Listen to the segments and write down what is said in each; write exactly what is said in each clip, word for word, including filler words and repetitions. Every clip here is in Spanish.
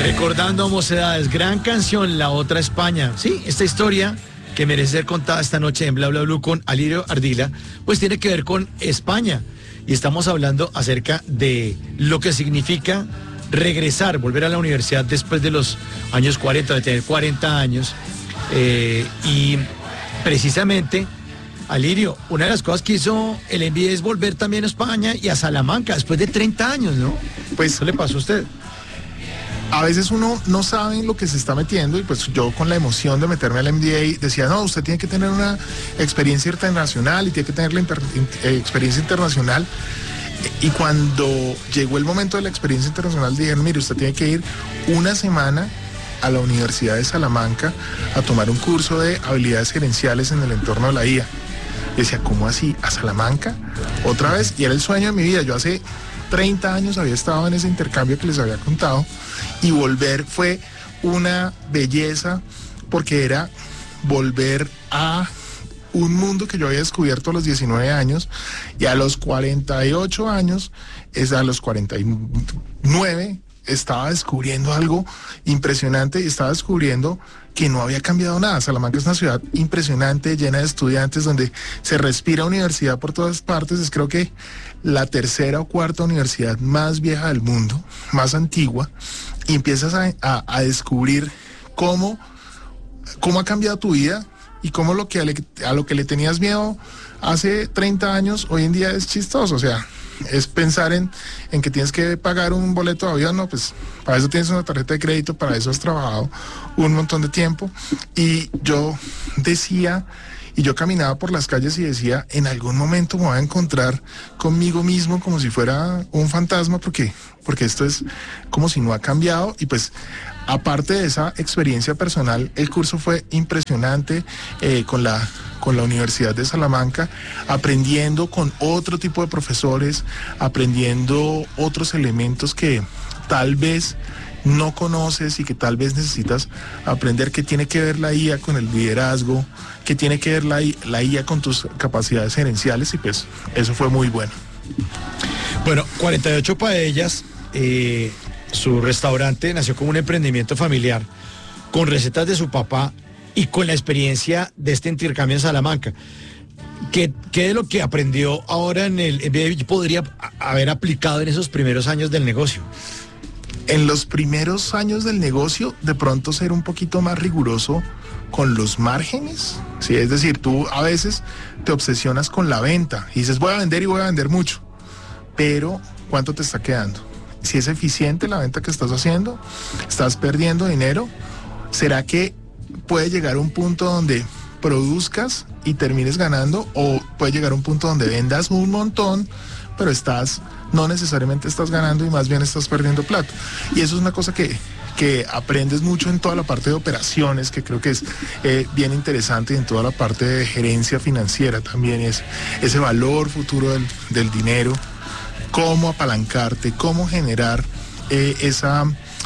Recordando mocedades, gran canción, La Otra España. Sí, esta historia que merece ser contada esta noche en Bla Bla Blue con Alirio Ardila, pues tiene que ver con España. Y estamos hablando acerca de lo que significa regresar, volver a la universidad después de los años cuarenta, de tener cuarenta años. Eh, y precisamente, Alirio, una de las cosas que hizo el M B A es volver también a España y a Salamanca después de treinta años, ¿no? Pues, ¿eso le pasó a usted? A veces uno no sabe en lo que se está metiendo y pues yo con la emoción de meterme al M B A decía, no, usted tiene que tener una experiencia internacional y tiene que tener la inter- eh, experiencia internacional. Y cuando llegó el momento de la experiencia internacional dijeron, mire, usted tiene que ir una semana a la Universidad de Salamanca a tomar un curso de habilidades gerenciales en el entorno de la I A. Y decía, ¿cómo así? ¿A Salamanca? ¿Otra vez? Y era el sueño de mi vida. Yo hace treinta años había estado en ese intercambio que les había contado y volver fue una belleza porque era volver a un mundo que yo había descubierto a los diecinueve años y a los cuarenta y ocho años, es a los cuarenta y nueve, estaba descubriendo algo impresionante y estaba descubriendo que no había cambiado nada. Salamanca es una ciudad impresionante, llena de estudiantes, donde se respira universidad por todas partes. Es creo que la tercera o cuarta universidad más vieja del mundo, más antigua, y empiezas a, a, a descubrir cómo, cómo ha cambiado tu vida y cómo lo que a, le, a lo que le tenías miedo hace treinta años, hoy en día es chistoso. O sea, es pensar en, en que tienes que pagar un boleto de avión, no, pues para eso tienes una tarjeta de crédito, para eso has trabajado un montón de tiempo. Y yo decía, y yo caminaba por las calles y decía, en algún momento me voy a encontrar conmigo mismo como si fuera un fantasma, porque, porque esto es como si no ha cambiado. Y pues, aparte de esa experiencia personal, el curso fue impresionante, eh, con la... con la Universidad de Salamanca, aprendiendo con otro tipo de profesores, aprendiendo otros elementos que tal vez no conoces y que tal vez necesitas aprender, que tiene que ver la I A con el liderazgo, que tiene que ver la, la I A con tus capacidades gerenciales, y pues eso fue muy bueno. Bueno, cuarenta y ocho paellas, eh, su restaurante nació como un emprendimiento familiar con recetas de su papá y con la experiencia de este intercambio en Salamanca. ¿Qué, qué de lo que aprendió ahora en el M B A podría haber aplicado en esos primeros años del negocio? En los primeros años del negocio, de pronto ser un poquito más riguroso con los márgenes, ¿sí? Es decir, tú a veces te obsesionas con la venta y dices, voy a vender y voy a vender mucho, pero ¿cuánto te está quedando? Si es eficiente la venta que estás haciendo, estás perdiendo dinero, ¿será que puede llegar a un punto donde produzcas y termines ganando, o puede llegar a un punto donde vendas un montón, pero estás, no necesariamente estás ganando y más bien estás perdiendo plata? Y eso es una cosa que, que aprendes mucho en toda la parte de operaciones, que creo que es eh, bien interesante, y en toda la parte de gerencia financiera también, es ese valor futuro del, del dinero, cómo apalancarte, cómo generar eh, esa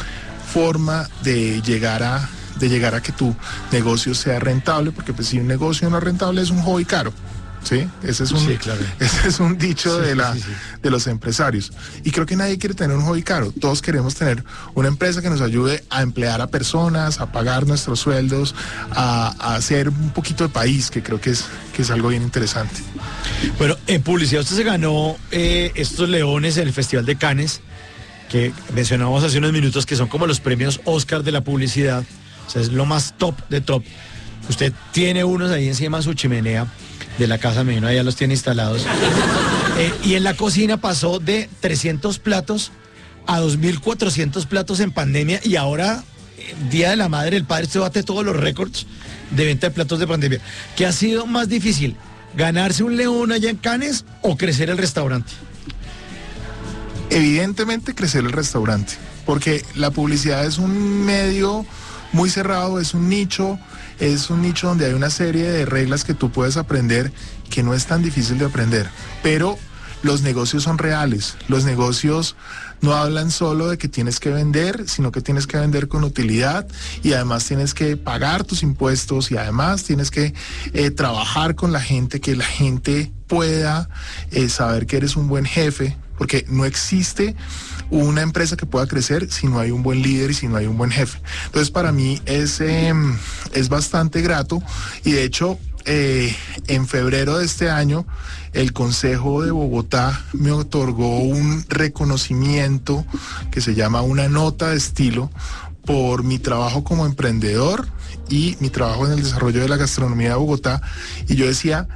forma de llegar a de llegar a que tu negocio sea rentable, porque pues si un negocio no es rentable es un hobby caro, ¿sí? Ese es un, sí, claro. Ese es un dicho sí, de, la, sí, sí. de los empresarios. Y creo que nadie quiere tener un hobby caro. Todos queremos tener una empresa que nos ayude a emplear a personas, a pagar nuestros sueldos, a, a hacer un poquito de país, que creo que es, que es algo bien interesante. Bueno, en publicidad usted se ganó eh, estos leones en el Festival de Cannes, que mencionábamos hace unos minutos, que son como los premios Oscar de la publicidad. O sea, es lo más top de top. Usted tiene unos ahí encima de su chimenea de la casa, me vino, allá los tiene instalados. Eh, y en la cocina pasó de trescientos platos a dos mil cuatrocientos platos en pandemia, y ahora, eh, Día de la Madre, el Padre, se bate todos los récords de venta de platos de pandemia. ¿Qué ha sido más difícil? ¿Ganarse un león allá en Cannes o crecer el restaurante? Evidentemente crecer el restaurante, porque la publicidad es un medio muy cerrado, es un nicho, es un nicho donde hay una serie de reglas que tú puedes aprender, que no es tan difícil de aprender, pero los negocios son reales. Los negocios no hablan solo de que tienes que vender, sino que tienes que vender con utilidad, y además tienes que pagar tus impuestos, y además tienes que eh, trabajar con la gente, que la gente pueda eh, saber que eres un buen jefe, porque no existe una empresa que pueda crecer si no hay un buen líder y si no hay un buen jefe. Entonces para mí es, eh, es bastante grato y de hecho eh, en febrero de este año el Consejo de Bogotá me otorgó un reconocimiento que se llama una nota de estilo por mi trabajo como emprendedor y mi trabajo en el desarrollo de la gastronomía de Bogotá. Y yo decía,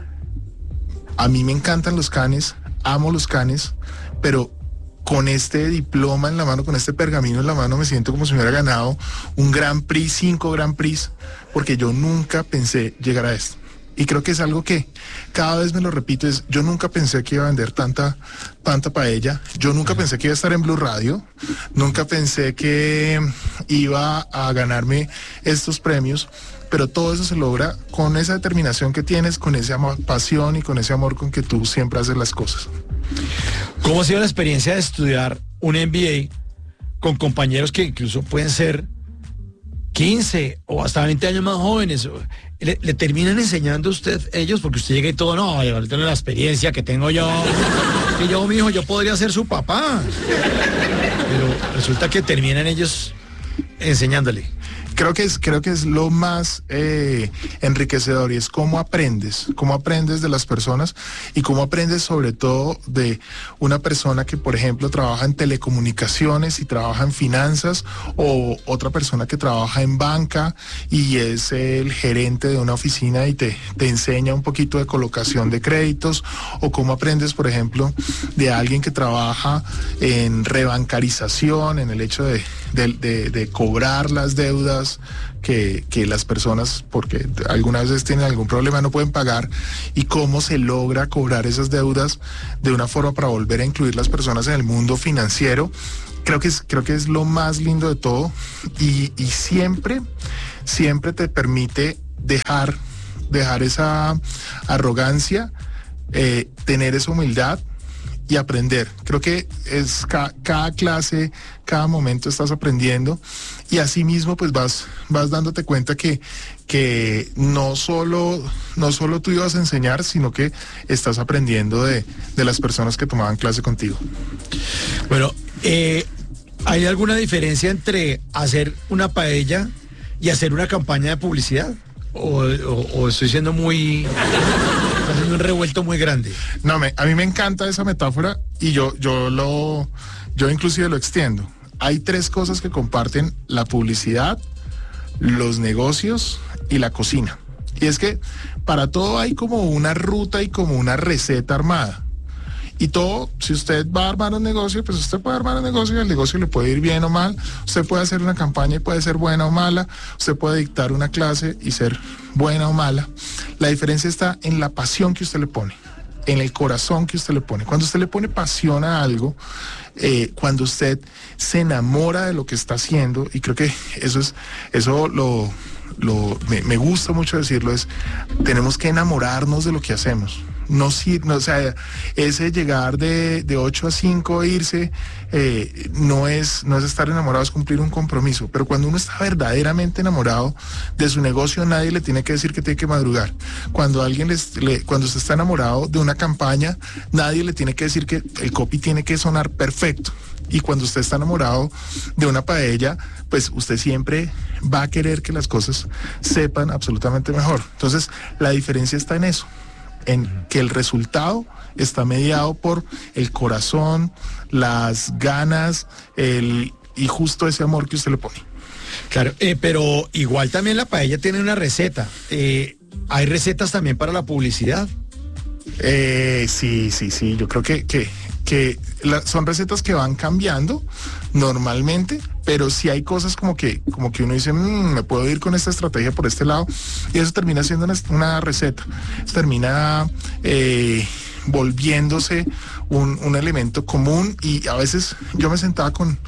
a mí me encantan los canes, amo los canes, pero con este diploma en la mano, con este pergamino en la mano, me siento como si me hubiera ganado un Grand Prix, cinco Grand Prix, porque yo nunca pensé llegar a esto. Y creo que es algo que cada vez me lo repito, es yo nunca pensé que iba a vender tanta, tanta paella, yo nunca pensé que iba a estar en Blue Radio, nunca pensé que iba a ganarme estos premios, pero todo eso se logra con esa determinación que tienes, con esa pasión y con ese amor con que tú siempre haces las cosas. ¿Cómo ha sido la experiencia de estudiar un M B A con compañeros que incluso pueden ser quince o hasta veinte años más jóvenes? ¿Le, le terminan enseñando a usted ellos? Porque usted llega y todo, no, yo tengo la experiencia que tengo yo, que yo, mi hijo, yo podría ser su papá. Pero resulta que terminan ellos enseñándole. Creo que es, creo que es lo más eh, enriquecedor y es cómo aprendes, cómo aprendes de las personas y cómo aprendes sobre todo de una persona que, por ejemplo, trabaja en telecomunicaciones y trabaja en finanzas, o otra persona que trabaja en banca y es el gerente de una oficina y te, te enseña un poquito de colocación de créditos, o cómo aprendes, por ejemplo, de alguien que trabaja en rebancarización, en el hecho de, de, de, de cobrar las deudas Que, que las personas, porque algunas veces tienen algún problema, no pueden pagar, y cómo se logra cobrar esas deudas de una forma para volver a incluir las personas en el mundo financiero. Creo que es, creo que es lo más lindo de todo, y, y siempre, siempre te permite dejar, dejar esa arrogancia, eh, tener esa humildad y aprender. Creo que es ca cada clase, cada momento estás aprendiendo, y así mismo pues vas, vas dándote cuenta que, que no solo, no solo tú ibas a enseñar, sino que estás aprendiendo de, de las personas que tomaban clase contigo. Bueno, eh, ¿hay alguna diferencia entre hacer una paella y hacer una campaña de publicidad? ¿O, o, o estoy siendo muy... haciendo un revuelto muy grande? No, me, a mí me encanta esa metáfora y yo, yo lo, yo inclusive lo extiendo. Hay tres cosas que comparten la publicidad, los negocios y la cocina. Y es que para todo hay como una ruta y como una receta armada. Y todo, si usted va a armar un negocio, pues usted puede armar un negocio y el negocio le puede ir bien o mal. Usted puede hacer una campaña y puede ser buena o mala. Usted puede dictar una clase y ser buena o mala. La diferencia está en la pasión que usted le pone, en el corazón que usted le pone. Cuando usted le pone pasión a algo, eh, cuando usted se enamora de lo que está haciendo, y creo que eso es, eso lo, lo me, me gusta mucho decirlo, es tenemos que enamorarnos de lo que hacemos. No, sí, no, o sea, ese llegar de, de ocho a cinco e irse, eh, no es, no es estar enamorado, es cumplir un compromiso. Pero cuando uno está verdaderamente enamorado de su negocio, nadie le tiene que decir que tiene que madrugar. Cuando alguien les, le, cuando usted está enamorado de una campaña, nadie le tiene que decir que el copy tiene que sonar perfecto. Y cuando usted está enamorado de una paella, pues usted siempre va a querer que las cosas sepan absolutamente mejor. Entonces, la diferencia está en eso, en que el resultado está mediado por el corazón, las ganas, el, y justo ese amor que usted le pone. Claro, eh, pero igual también la paella tiene una receta. Eh, ¿Hay recetas también para la publicidad? Eh, sí, sí, sí, yo creo que, que, que la, son recetas que van cambiando normalmente, pero sí hay cosas como que, como que uno dice, mmm, me puedo ir con esta estrategia por este lado, y eso termina siendo una, una receta, termina eh, volviéndose un, un elemento común. Y a veces yo me sentaba con,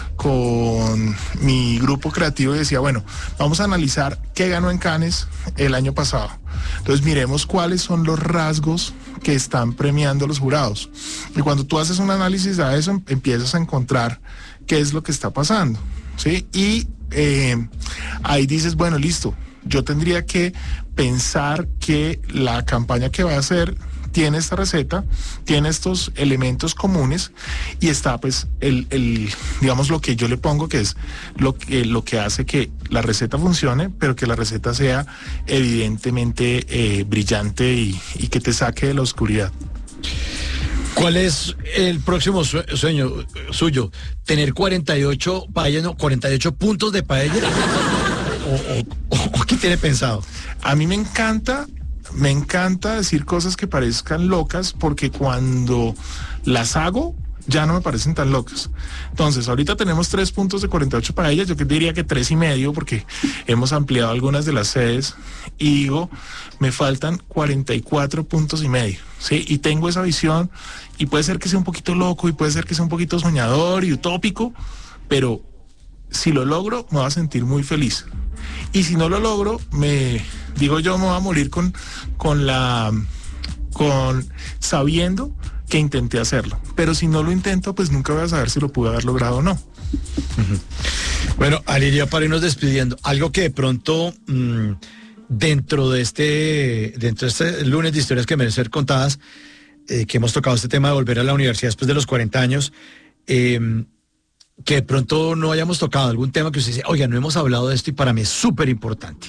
con mi grupo creativo y decía, bueno, vamos a analizar qué ganó en Cannes el año pasado. Entonces miremos cuáles son los rasgos que están premiando los jurados. Y cuando tú haces un análisis de eso, empiezas a encontrar qué es lo que está pasando, ¿sí? Y eh, ahí dices, bueno, listo, yo tendría que pensar que la campaña que va a hacer tiene esta receta, tiene estos elementos comunes y está pues el, el digamos lo que yo le pongo, que es lo que, lo que hace que la receta funcione, pero que la receta sea evidentemente eh, brillante y, y que te saque de la oscuridad. ¿Cuál es el próximo sueño suyo? ¿Tener cuarenta y ocho paellas, no, cuarenta y ocho puntos de paella? ¿O, o, o qué tiene pensado? A mí me encanta, me encanta decir cosas que parezcan locas, porque cuando las hago ya no me parecen tan locas. Entonces, ahorita tenemos tres puntos de cuarenta y ocho paellas, yo diría que tres y medio, porque hemos ampliado algunas de las sedes, y digo, me faltan cuarenta y cuatro puntos y medio, ¿sí? Y tengo esa visión, y puede ser que sea un poquito loco, y puede ser que sea un poquito soñador y utópico, pero si lo logro, me voy a sentir muy feliz. Y si no lo logro, me digo yo, me voy a morir con, con la, con sabiendo que intenté hacerlo. Pero si no lo intento, pues nunca voy a saber si lo pude haber logrado o no. Uh-huh. Bueno, Aliria, para irnos despidiendo, algo que de pronto mmm, dentro de este, dentro de este lunes de historias que merecen ser contadas, eh, que hemos tocado este tema de volver a la universidad después de los cuarenta años, eh, que de pronto no hayamos tocado algún tema que usted dice, oiga, no hemos hablado de esto y para mí es súper importante.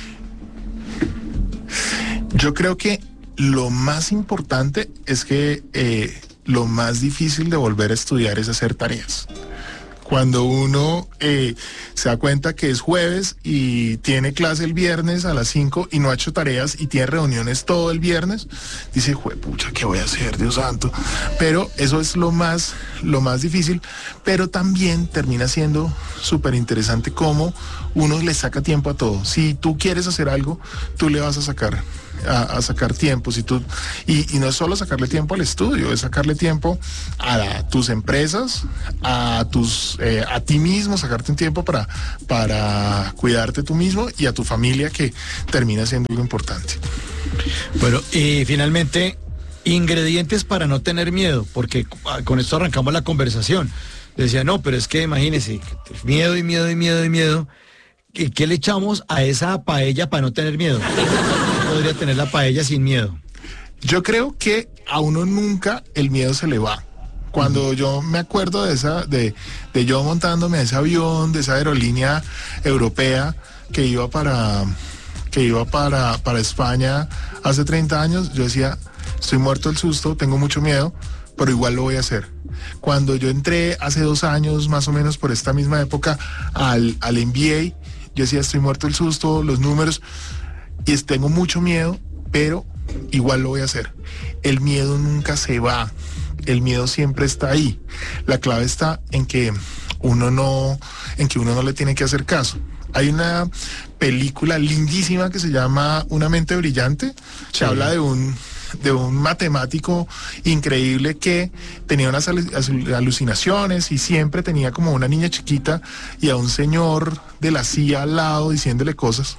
Yo creo que lo más importante es que eh, lo más difícil de volver a estudiar es hacer tareas. Cuando uno eh, se da cuenta que es jueves y tiene clase el viernes a las cinco y no ha hecho tareas y tiene reuniones todo el viernes, dice, juepucha, ¿qué voy a hacer, Dios santo? Pero eso es lo más, lo más difícil, pero también termina siendo súper interesante cómo uno le saca tiempo a todo. Si tú quieres hacer algo, tú le vas a sacar A, a sacar tiempo, si tú, y, y no es solo sacarle tiempo al estudio, es sacarle tiempo a, a tus empresas, a tus, eh, a ti mismo, sacarte un tiempo para, para cuidarte tú mismo y a tu familia, que termina siendo algo importante. Bueno, y finalmente, ingredientes para no tener miedo, porque con esto arrancamos la conversación. Decía, no, pero es que imagínese, miedo y miedo y miedo y miedo. ¿Qué, qué le echamos a esa paella para no tener miedo? Podría tener la paella sin miedo. Yo creo que a uno nunca el miedo se le va. Cuando uh-huh. yo me acuerdo de esa, de, de yo montándome a ese avión, de esa aerolínea europea que iba para, que iba para, para España hace treinta años, yo decía, estoy muerto del susto, tengo mucho miedo, pero igual lo voy a hacer. Cuando yo entré hace dos años, más o menos por esta misma época, al, al M B A, yo decía, estoy muerto del susto, los números, y tengo mucho miedo, pero igual lo voy a hacer. El miedo nunca se va, el miedo siempre está ahí. La clave está en que uno no, en que uno no le tiene que hacer caso. Hay una película lindísima que se llama Una mente brillante, sí. que habla de un de un matemático increíble que tenía unas alucinaciones y siempre tenía como una niña chiquita y a un señor de la C I A al lado diciéndole cosas.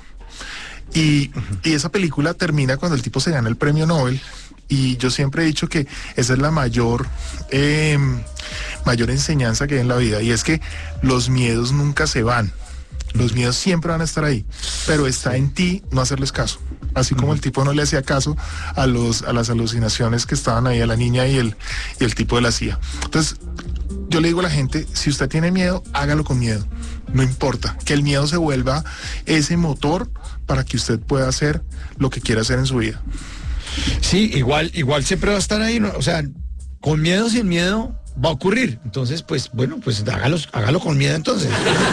Y, y esa película termina cuando el tipo se gana el premio Nobel, y yo siempre he dicho que esa es la mayor eh, mayor enseñanza que hay en la vida, y es que los miedos nunca se van, los miedos siempre van a estar ahí, pero está en ti no hacerles caso, así como el tipo no le hacía caso a los a las alucinaciones que estaban ahí, a la niña y el, y el tipo de la C I A. Entonces yo le digo a la gente, si usted tiene miedo, hágalo con miedo, no importa, que el miedo se vuelva ese motor para que usted pueda hacer lo que quiera hacer en su vida. Sí, igual, igual siempre va a estar ahí, ¿no? O sea, con miedo, sin miedo, va a ocurrir. Entonces, pues, bueno, pues hágalo, hágalo con miedo entonces.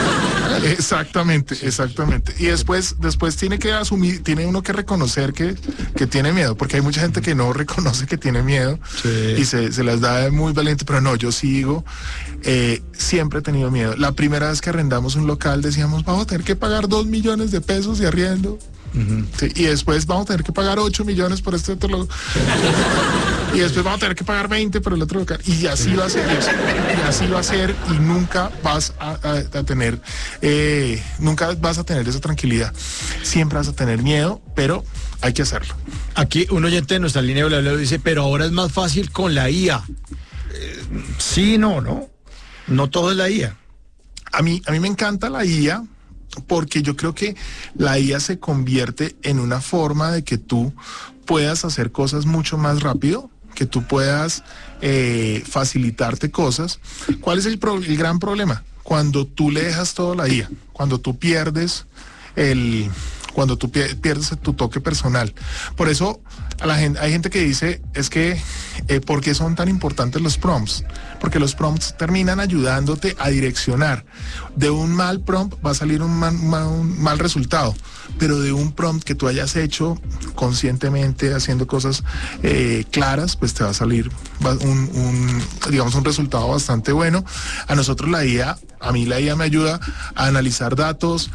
Exactamente, exactamente. Y después, después tiene que asumir, tiene uno que reconocer que, que tiene miedo, porque hay mucha gente que no reconoce que tiene miedo, sí. y se, se las da de muy valiente, pero no, yo sigo, eh, siempre he tenido miedo. La primera vez que arrendamos un local decíamos, vamos a tener que pagar dos millones de pesos de arriendo. Uh-huh. Sí, y después vamos a tener que pagar ocho millones por este otro local. Y después vamos a tener que pagar veinte por el otro local. Y así va a ser eso. Y así va a ser, y nunca vas a, a, a tener, eh, nunca vas a tener esa tranquilidad. Siempre vas a tener miedo, pero hay que hacerlo. Aquí un oyente de nuestra línea de bla, bla, bla, dice, pero ahora es más fácil con la I A. Eh, sí, no, no. No todo es la I A. A mí, a mí me encanta la I A. porque yo creo que la I A se convierte en una forma de que tú puedas hacer cosas mucho más rápido, que tú puedas eh, facilitarte cosas. ¿Cuál es el, pro- el gran problema? Cuando tú le dejas todo a la I A, cuando tú pierdes el, cuando tú pierdes tu toque personal. Por eso a la gente, hay gente que dice, es que, eh, ¿por qué son tan importantes los prompts? Porque los prompts terminan ayudándote a direccionar. De un mal prompt va a salir un mal, mal, un mal resultado, pero de un prompt que tú hayas hecho conscientemente, haciendo cosas eh, claras, pues te va a salir un, un, digamos, un resultado bastante bueno. A nosotros la I A, a mí la I A me ayuda a analizar datos,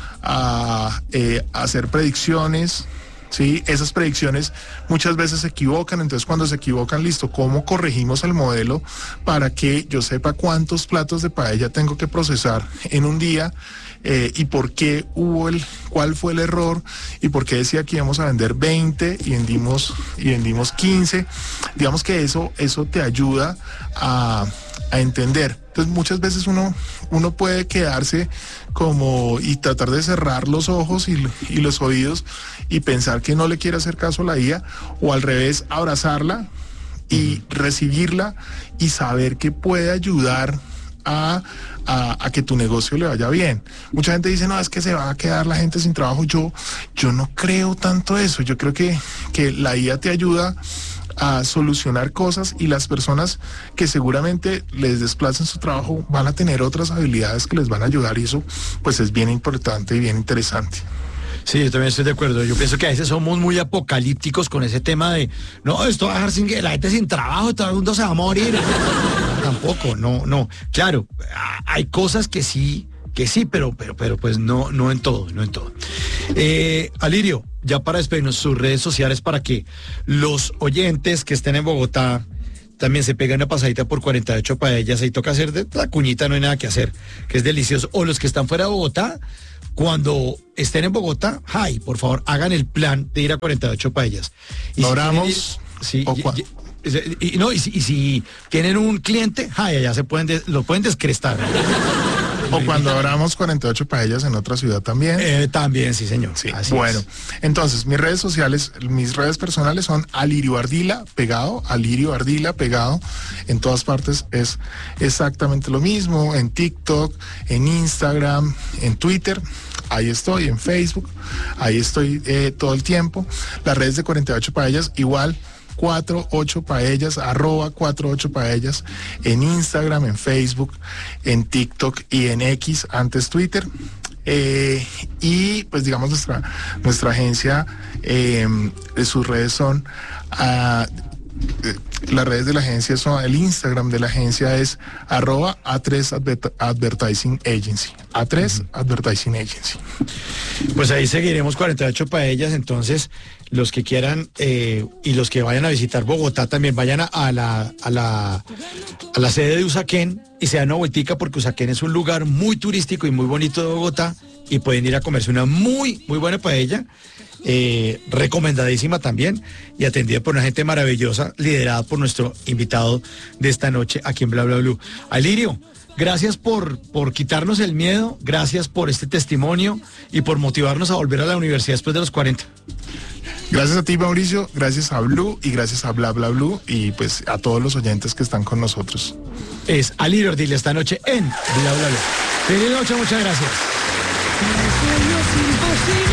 a, eh, a hacer predicciones. Sí, esas predicciones muchas veces se equivocan, entonces cuando se equivocan, listo, ¿cómo corregimos el modelo para que yo sepa cuántos platos de paella tengo que procesar en un día? Eh, y por qué hubo el, cuál fue el error y por qué decía que íbamos a vender veinte y vendimos, y vendimos quince. Digamos que eso, eso te ayuda a, a entender. Entonces muchas veces uno, uno puede quedarse como y tratar de cerrar los ojos y, y los oídos y pensar que no le quiere hacer caso a la I A, o al revés, abrazarla y recibirla y saber que puede ayudar a, a, a que tu negocio le vaya bien. Mucha gente dice, no, es que se va a quedar la gente sin trabajo. Yo, yo no creo tanto eso. Yo creo que, que la I A te ayuda a solucionar cosas, y las personas que seguramente les desplacen su trabajo van a tener otras habilidades que les van a ayudar, y eso pues es bien importante y bien interesante. Sí, yo también estoy de acuerdo. Yo pienso que a veces somos muy apocalípticos con ese tema de, no, esto va a dejar sin que la gente sin trabajo, todo el mundo se va a morir. Tampoco, no, no. Claro, hay cosas que sí, que sí, pero, pero, pero pues no, no en todo, no en todo. Eh, Alirio, ya para despedirnos, sus redes sociales para que los oyentes que estén en Bogotá también se pegan una pasadita por cuarenta y ocho paellas. Ahí toca hacer de la cuñita, no hay nada que hacer, que es delicioso. O los que están fuera de Bogotá, cuando estén en Bogotá, ay, por favor, hagan el plan de ir a cuarenta y ocho paellas. Y Logramos. Si sí, y, y, y, no, y, si, y si tienen un cliente, ay, allá se pueden de, lo pueden descrestar. O cuando abramos cuarenta y ocho paellas en otra ciudad también. Eh, también, sí, señor. Sí. Así bueno, es. Entonces, mis redes sociales, mis redes personales son Alirio Ardila pegado, Alirio Ardila pegado. En todas partes es exactamente lo mismo. En TikTok, en Instagram, en Twitter. Ahí estoy, en Facebook. Ahí estoy eh, todo el tiempo. Las redes de cuarenta y ocho paellas, igual. cuarenta y ocho paellas, arroba cuarenta y ocho paellas, en Instagram, en Facebook, en TikTok y en X, antes Twitter. Eh, y pues digamos nuestra, nuestra agencia, eh, sus redes son, uh, eh, las redes de la agencia son, el Instagram de la agencia es arroba A tres Advertising Agency. A tres uh-huh. Advertising Agency. Pues ahí seguiremos cuarenta y ocho paellas, entonces los que quieran eh, y los que vayan a visitar Bogotá también vayan a, a, la, a, la, a la sede de Usaquén y se dan una vueltica, porque Usaquén es un lugar muy turístico y muy bonito de Bogotá, y pueden ir a comerse una muy, muy buena paella, eh, recomendadísima también, y atendida por una gente maravillosa, liderada por nuestro invitado de esta noche aquí en Bla Bla Blue. Alirio, gracias por, por quitarnos el miedo, gracias por este testimonio y por motivarnos a volver a la universidad después de los cuarenta. Gracias a ti, Mauricio, gracias a Blue y gracias a Bla Bla Blue, y pues a todos los oyentes que están con nosotros. Es Alirio Ardila esta noche en Bla Bla Blue. Feliz noche, muchas gracias.